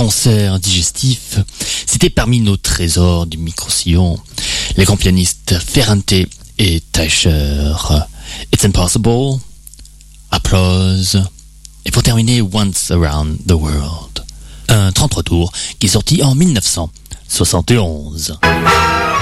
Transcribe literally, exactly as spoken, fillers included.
Cancer digestif, c'était parmi nos trésors du micro-sillon. Les grands pianistes Ferrante et Teicher. It's Impossible, Applause. Et pour terminer, Once Around the World. Un trente-trois tours qui est sorti en mille neuf cent soixante et onze.